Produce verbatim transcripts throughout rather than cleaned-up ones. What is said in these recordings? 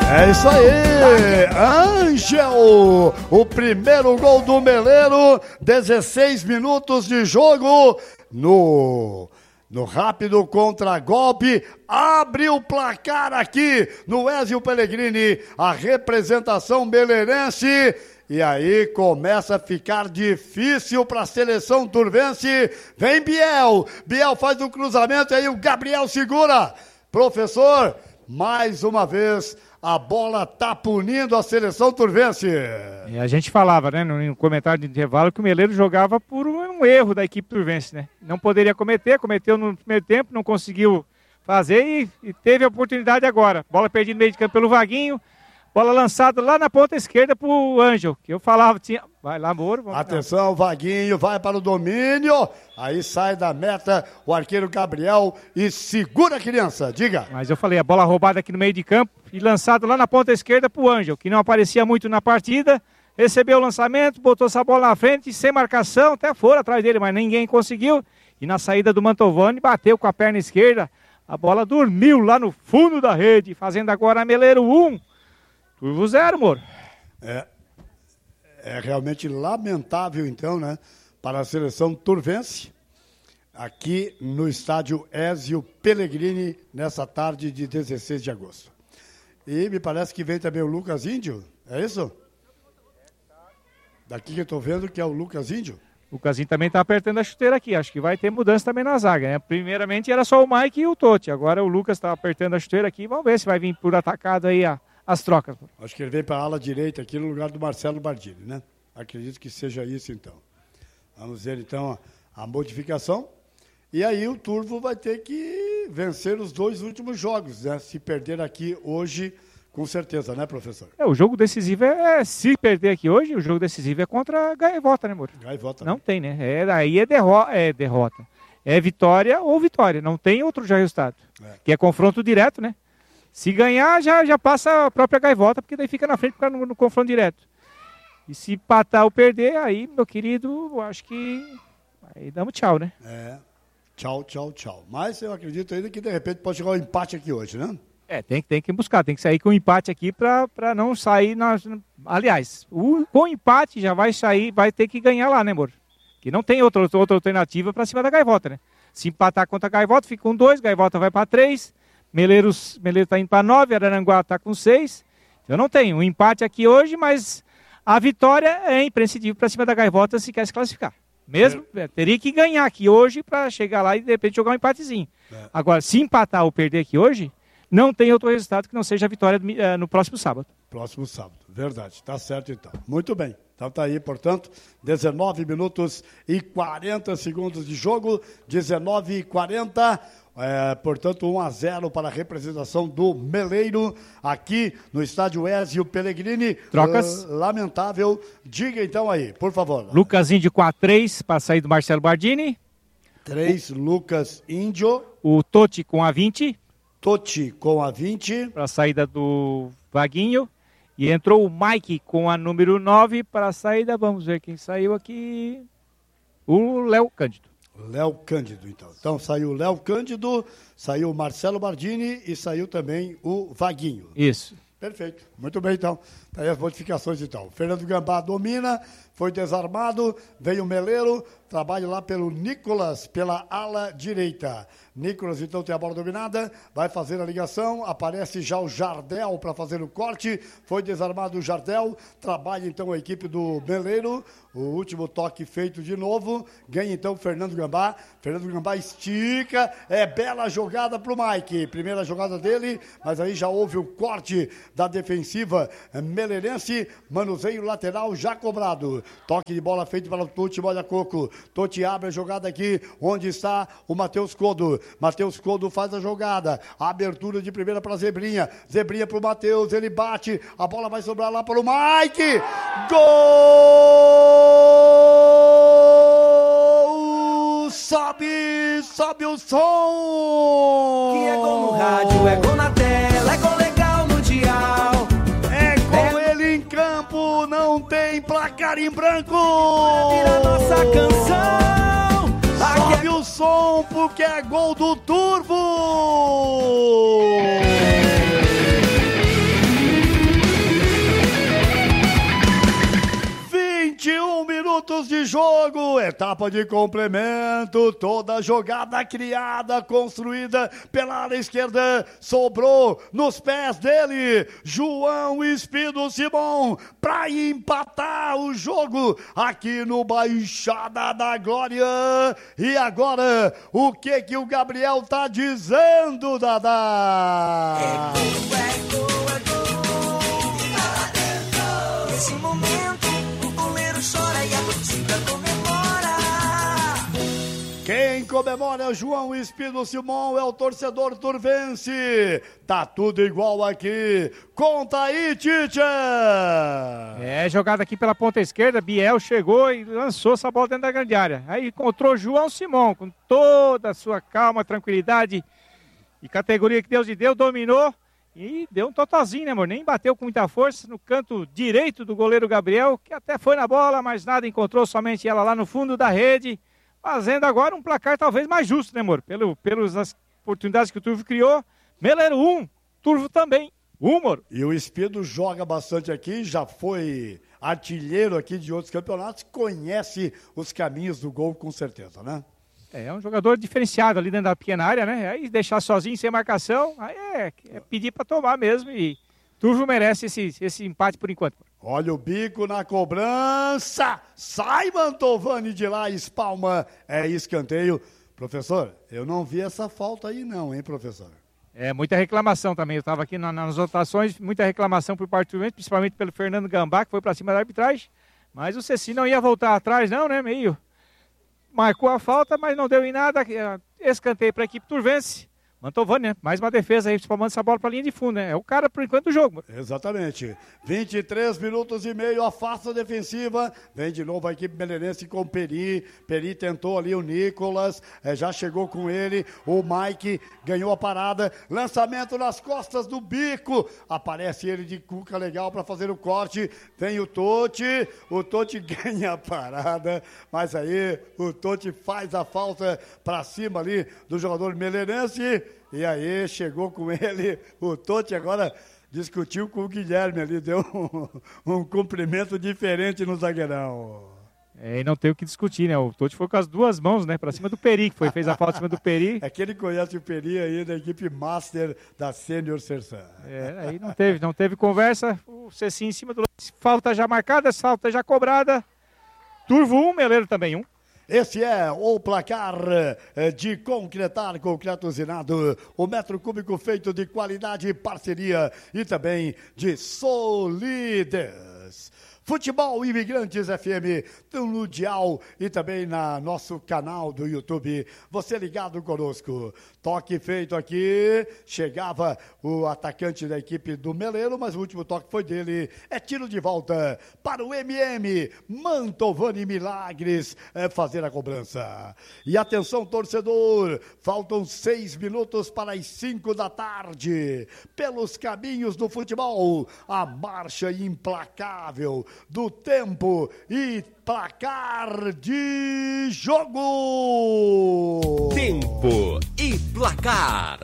É isso aí, Ângel, o primeiro gol do Meleiro, dezesseis minutos de jogo no, no rápido contragolpe, abre o placar aqui no Ezio Pellegrini, a representação meleirense. E aí começa a ficar difícil para a seleção turvense. Vem Biel, Biel faz o cruzamento, aí o Gabriel segura. Professor, mais uma vez a bola tá punindo a seleção turvense. E a gente falava, né, no comentário de intervalo, que o Meleiro jogava por um erro da equipe turvense, né? Não poderia cometer, cometeu no primeiro tempo, não conseguiu fazer e, e teve a oportunidade agora. Bola perdida no meio de campo pelo Vaguinho. Bola lançada lá na ponta esquerda pro Ângel, que eu falava, tinha... Vai lá, Moro. Vamos Atenção, lá. Vaguinho, vai para o domínio. Aí sai da meta o arqueiro Gabriel e segura a criança, diga. Mas eu falei, a bola roubada aqui no meio de campo e lançada lá na ponta esquerda pro Ângel, que não aparecia muito na partida. Recebeu o lançamento, botou essa bola na frente, sem marcação, até foram atrás dele, mas ninguém conseguiu. E na saída do Mantovani, bateu com a perna esquerda. A bola dormiu lá no fundo da rede, fazendo agora a Meleiro um. Turvo zero, Moro. É, é realmente lamentável, então, né, para a seleção turvense, aqui no estádio Ezio Pellegrini, nessa tarde de dezesseis de agosto. E me parece que vem também o Lucas Índio, é isso? Daqui que eu estou vendo que é o Lucas Índio. O Lucas Índio também está apertando a chuteira aqui, acho que vai ter mudança também na zaga, né? Primeiramente era só o Mike e o Totti, agora o Lucas está apertando a chuteira aqui, vamos ver se vai vir por atacado aí a... as trocas. Acho que ele vem para a ala direita aqui no lugar do Marcelo Bardini, né? Acredito que seja isso, então. Vamos ver, então, a, a modificação. E aí o Turvo vai ter que vencer os dois últimos jogos, né? Se perder aqui hoje, com certeza, né, professor? É, o jogo decisivo é, se perder aqui hoje, o jogo decisivo é contra a Gaivota, né, Moro? Gaivota. Não né? tem, né? É, aí é, derro é derrota. É vitória ou vitória. Não tem outro já resultado. É. Que é confronto direto, né? Se ganhar, já, já passa a própria Gaivota, porque daí fica na frente no, no confronto direto. E se empatar ou perder, aí, meu querido, eu acho que aí damos tchau, né? É, tchau, tchau, tchau. Mas eu acredito ainda que, de repente, pode chegar um empate aqui hoje, né? É, tem, tem que buscar, tem que sair com um empate aqui para não sair... Nas... Aliás, o, com o empate já vai sair, vai ter que ganhar lá, né, amor? Que não tem outra, outra alternativa para cima da Gaivota, né? Se empatar contra a Gaivota, fica com dois, Gaivota vai para três... Meleiro está indo para nove, Araranguá está com seis. Eu não tenho um empate aqui hoje, mas a vitória é imprescindível para cima da Gaivota se quer se classificar. Mesmo, é. teria que ganhar aqui hoje para chegar lá e de repente jogar um empatezinho. É. Agora, se empatar ou perder aqui hoje, não tem outro resultado que não seja a vitória uh, no próximo sábado. Próximo sábado, verdade. Tá certo então. Muito bem. Então tá aí, portanto, dezenove minutos e quarenta segundos de jogo, dezenove e quarenta. É, portanto, um a zero para a representação do Meleiro aqui no estádio Ezio Pellegrini. Trocas. Uh, lamentável. Diga então aí, por favor. Lucas Índio com a três para sair do Marcelo Bardini. três, Lucas Índio. O Totti com a vinte. Totti com a vinte. Para a saída do Vaguinho. E entrou o Mike com a número nove para a saída. Vamos ver quem saiu aqui. O Léo Cândido. Léo Cândido, então. Então saiu o Léo Cândido, saiu o Marcelo Bardini e saiu também o Vaguinho. Isso. Perfeito. Muito bem, então. Tá aí as modificações, então. Fernando Gambá domina, foi desarmado, veio o Meleiro, trabalha lá pelo Nicolas, pela ala direita. Nicolas, então, tem a bola dominada, vai fazer a ligação, aparece já o Jardel para fazer o corte, foi desarmado o Jardel, trabalha, então, a equipe do Meleiro, o último toque feito de novo, ganha, então, o Fernando Gambá, Fernando Gambá estica, é bela jogada para o Mike, primeira jogada dele, mas aí já houve o corte da defensiva meleirense, manuseio lateral já cobrado, toque de bola feito para o Totti Molha Coco, Totti abre a jogada aqui, onde está o Matheus Codo, Matheus Codo faz a jogada, a abertura de primeira para Zebrinha, Zebrinha para o Matheus, ele bate, a bola vai sobrar lá para o Mike, gol! Sobe, sobe o som! Que é gol no rádio, é gol na tela, é gol legal no dial. É com é... ele em campo, não tem placar em branco! Vira nossa canção! Sobe o som porque é gol do Turvo! Etapa de complemento, toda jogada criada, construída pela área esquerda, sobrou nos pés dele, João Espino Simão, para empatar o jogo aqui no Baixada da Glória. E agora, o que que o Gabriel tá dizendo, Dadá? É gol, é gol, é gol, tá lá dentro. Nesse momento, o goleiro chora e a torcida comemora. Quem comemora é João Espino Simão, é o torcedor turvense. Tá tudo igual aqui. Conta aí, Tite! É, jogada aqui pela ponta esquerda, Biel chegou e lançou essa bola dentro da grande área. Aí encontrou João Simão com toda a sua calma, tranquilidade e categoria que Deus lhe deu, dominou e deu um totozinho, né, amor? Nem bateu com muita força no canto direito do goleiro Gabriel, que até foi na bola, mas nada, encontrou somente ela lá no fundo da rede, fazendo agora um placar talvez mais justo, né, amor? Pelo, pelas oportunidades que o Turvo criou. Meleiro um, Turvo também um, amor. E o Espino joga bastante aqui, já foi artilheiro aqui de outros campeonatos, conhece os caminhos do gol com certeza, né? É, é um jogador diferenciado ali dentro da pequena área, né? Aí deixar sozinho, sem marcação, aí é, é pedir para tomar mesmo e Turvo merece esse, esse empate por enquanto. Olha o bico na cobrança, sai Mantovani de lá, espalma, é escanteio. Professor, eu não vi essa falta aí não, hein, professor? É, muita reclamação também, eu estava aqui na, nas votações, muita reclamação por parte do Turvense, principalmente pelo Fernando Gambá, que foi para cima da arbitragem, mas o Ceci não ia voltar atrás não, né, meio... Marcou a falta, mas não deu em nada. Escanteio para a equipe turvense. Mantovani, né? Mais uma defesa aí, espalmando essa bola para a linha de fundo, né? É o cara, por enquanto, do jogo. Exatamente. vinte e três minutos e meio, afasta a defensiva. Vem de novo a equipe belenense com o Peri. Peri tentou ali o Nicolas, é, já chegou com ele. O Mike ganhou a parada. Lançamento nas costas do bico. Aparece ele de cuca legal para fazer o corte. Vem o Totti. O Totti ganha a parada. Mas aí o Totti faz a falta para cima ali do jogador belenense. E aí chegou com ele, o Totti agora discutiu com o Guilherme ali, deu um, um cumprimento diferente no zagueirão. É, e não tem o que discutir, né? O Totti foi com as duas mãos, né? Pra cima do Peri, que foi, fez a falta em cima do Peri. É que ele conhece o Peri aí da equipe Master da Sênior Sersan. É, aí não teve, não teve conversa, o Ceci em cima do lance, falta já marcada, falta já cobrada. Turvo um, Meleiro também um. Esse é o placar de Concretar, concreto usinado, o metro cúbico feito de qualidade, parceria e também de solidez. Futebol Imigrantes F M, no Dial e também na nosso canal do YouTube. Você ligado conosco. Toque feito aqui, chegava o atacante da equipe do Meleiro, mas o último toque foi dele. É tiro de volta para o M M, Mantovani Milagres é, fazer a cobrança. E atenção, torcedor, faltam seis minutos para as cinco da tarde. Pelos caminhos do futebol, a marcha implacável do tempo e placar de jogo. Tempo e placar.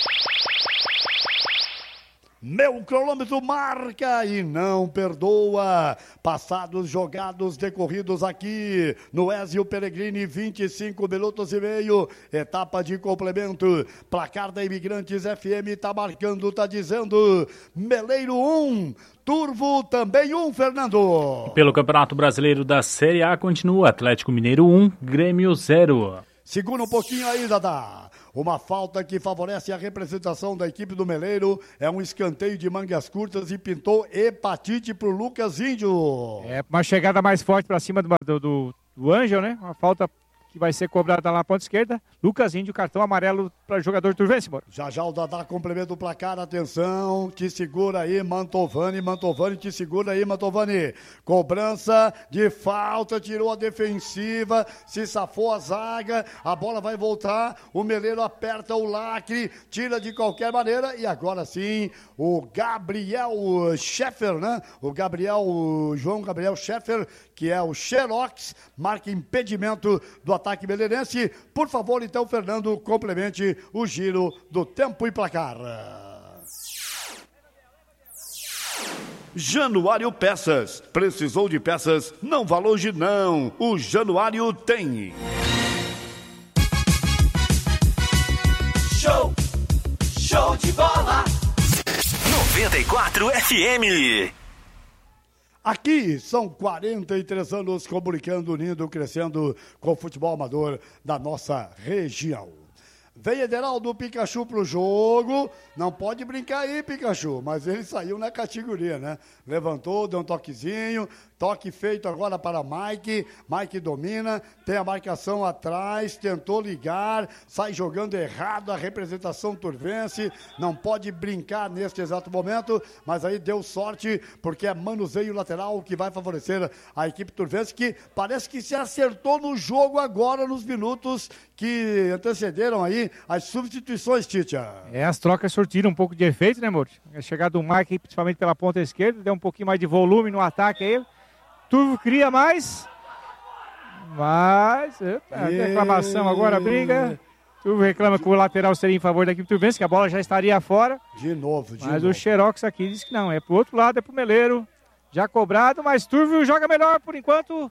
Meu cronômetro marca e não perdoa. Passados jogados decorridos aqui no Ezio Peregrini, vinte e cinco minutos e meio. Etapa de complemento. Placar da Imigrantes F M tá marcando, tá dizendo Meleiro um. Turvo também um, Fernando. Pelo Campeonato Brasileiro da Série A continua Atlético Mineiro um, Grêmio zero. Segura um pouquinho aí, Dadá. Uma falta que favorece a representação da equipe do Meleiro. É um escanteio de mangas curtas e pintou hepatite pro Lucas Índio. É uma chegada mais forte para cima do, do, do Ângel, né? Uma falta que vai ser cobrada lá na ponta esquerda. Lucas Índio, cartão amarelo para o jogador turvense, bora. Já já o Dadá complementa o placar, atenção, te segura aí, Mantovani, Mantovani, te segura aí, Mantovani. Cobrança de falta, tirou a defensiva, se safou a zaga, a bola vai voltar, o Meleiro aperta o lacre, tira de qualquer maneira e agora sim, o Gabriel Scheffer, né? O Gabriel, o João Gabriel Scheffer, que é o Xerox, marca impedimento do ataque belenense. Por favor, então, Fernando, complemente o giro do tempo e placar. Januário Peças. Precisou de peças? Não vá longe não. O Januário tem. Show, show de bola. noventa e quatro F M. Aqui são quarenta e três anos comunicando, unindo, crescendo com o futebol amador da nossa região. Vem Ederaldo Pikachu pro jogo, não pode brincar aí, Pikachu, mas ele saiu na categoria, né? Levantou, deu um toquezinho, toque feito agora para Mike, Mike domina, tem a marcação atrás, tentou ligar, sai jogando errado a representação turvense, não pode brincar neste exato momento, mas aí deu sorte, porque é manuseio lateral que vai favorecer a equipe turvense, que parece que se acertou no jogo agora, nos minutos que antecederam aí as substituições, Titia. É, as trocas surtiram um pouco de efeito, né, amor? A chegada do Mike, principalmente pela ponta esquerda, deu um pouquinho mais de volume no ataque aí. Turvo cria mais, mas epa, a reclamação agora, briga. Turvo reclama que o lateral seria em favor da equipe turvense, que a bola já estaria fora. De novo, de mas novo. o Xerox aqui diz que não, é pro outro lado, é pro Meleiro. Já cobrado, mas Turvo joga melhor por enquanto.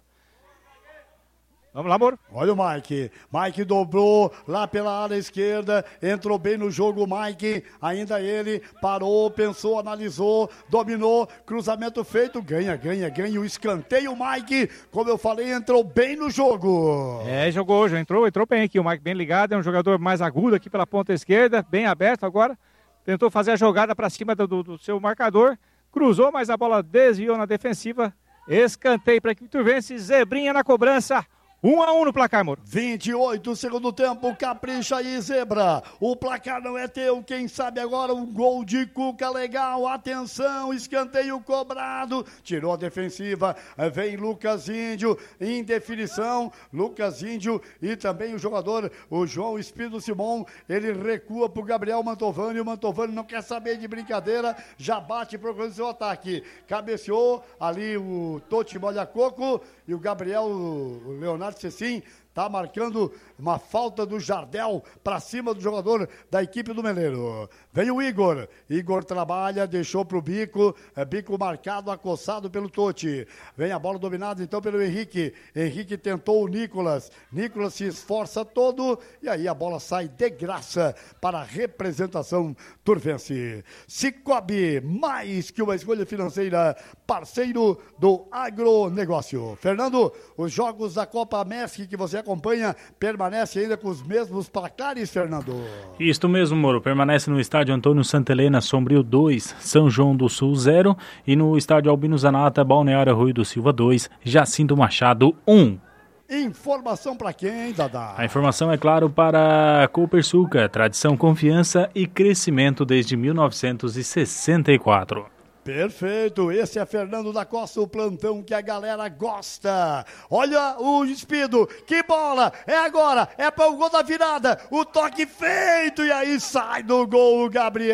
Vamos lá, amor. Olha o Mike. Mike dobrou lá pela área esquerda. Entrou bem no jogo o Mike. Ainda ele parou, pensou, analisou, dominou. Cruzamento feito. Ganha, ganha, ganha. O escanteio, Mike. Como eu falei, entrou bem no jogo. É, jogou, já entrou, entrou bem aqui. O Mike bem ligado. É um jogador mais agudo aqui pela ponta esquerda. Bem aberto agora. Tentou fazer a jogada para cima do, do seu marcador. Cruzou, mas a bola desviou na defensiva. Escanteio para a equipe turvense. Zebrinha na cobrança. Um a um no placar, amor. vinte e oito, segundo tempo, capricha aí, Zebra. O placar não é teu, quem sabe agora um gol de Cuca legal. Atenção, escanteio cobrado. Tirou a defensiva, vem Lucas Índio, em definição. Lucas Índio e também o jogador, o João Espírito Simão. Ele recua pro Gabriel Mantovani. O Mantovani não quer saber de brincadeira, já bate pro seu ataque. Cabeceou ali o Toti Molha-Coco e o Gabriel, o Leonardo Cecim, tá marcando uma falta do Jardel para cima do jogador da equipe do Meleiro. Vem o Igor. Igor trabalha, deixou pro Bico. É bico marcado, acossado pelo Totti. Vem a bola dominada então pelo Henrique. Henrique tentou o Nicolas. Nicolas se esforça todo e aí a bola sai de graça para a representação turvense. Cicobi, mais que uma escolha financeira, parceiro do agronegócio. Fernando, os jogos da Copa Mesc que você acompanha, permanece ainda com os mesmos placares, Fernando? Isto mesmo, Moro. Permanece no estádio Antônio Santa Helena, Sombrio dois, São João do Sul zero e no estádio Albino Zanata, Balneário Rui do Silva dois, Jacinto Machado um. Informação para quem, Dadá? A informação é, claro, para Copersuca, tradição, confiança e crescimento desde mil novecentos e sessenta e quatro. Perfeito, esse é Fernando da Costa, o plantão que a galera gosta. Olha o Espido, que bola, é agora, é para o gol da virada, o toque feito e aí sai do gol o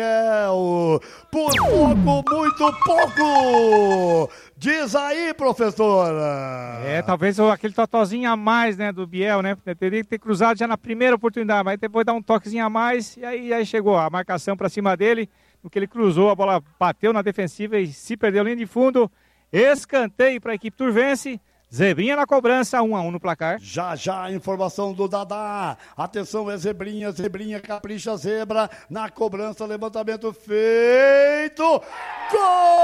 Gabriel. Por pouco, muito pouco. Diz aí, professora. É, talvez aquele totozinho a mais, né, do Biel, né? Teria que ter cruzado já na primeira oportunidade, mas depois dar um toquezinho a mais e aí, aí chegou a marcação para cima dele. No que ele cruzou, a bola bateu na defensiva e se perdeu linha de fundo. Escanteio para a equipe turvense. Zebrinha na cobrança, um a um no placar. Já, já, a informação do Dadá. Atenção, é Zebrinha, Zebrinha, capricha, Zebra. Na cobrança, levantamento feito. Gol!